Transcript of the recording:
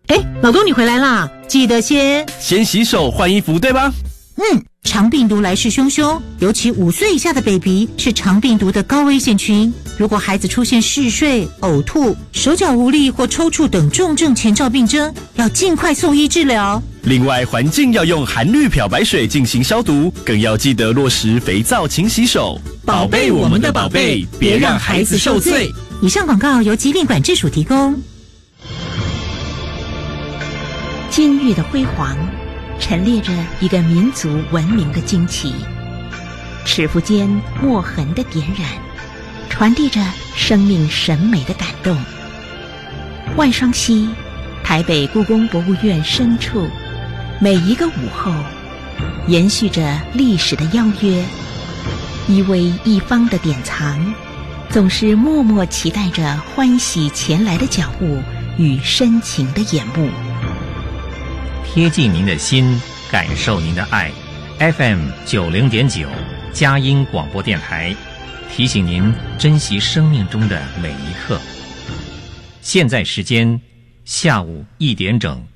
老公你回来啦，记得先洗手换衣服，对吧？ 肠病毒来势汹汹，尤其5岁以下的 baby 是肠病毒的高危险群。如果孩子出现嗜睡、呕吐、手脚无力或抽搐等重症前兆病征，要尽快送医治疗。 另外，环境要用含氯漂白水进行消毒，更要记得落实肥皂勤洗手，宝贝我们的宝贝，别让孩子受罪。 以上广告由疾病管制署提供。 金玉的辉煌陈列着一个民族文明的惊奇，尺幅间墨痕的点染传递着生命审美的感动。万双溪，台北故宫博物院深处，每一个午后延续着历史的邀约，一微一方的典藏总是默默期待着欢喜前来的脚步与深情的眼目， 贴近您的心，感受您的爱。FM 90.9佳音广播电台提醒您珍惜生命中的每一刻。现在时间下午1点整。